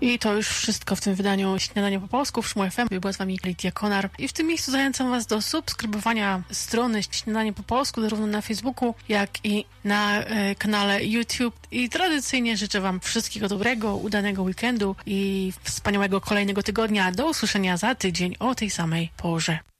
I to już wszystko w tym wydaniu Śniadania po polsku w Szmu FM. Była z wami Lidia Konar. I w tym miejscu zachęcam was do subskrybowania strony Śniadanie po polsku, zarówno na Facebooku, jak i na kanale YouTube. I tradycyjnie życzę wam wszystkiego dobrego, udanego weekendu i wspaniałego kolejnego tygodnia. Do usłyszenia za tydzień o tej samej porze.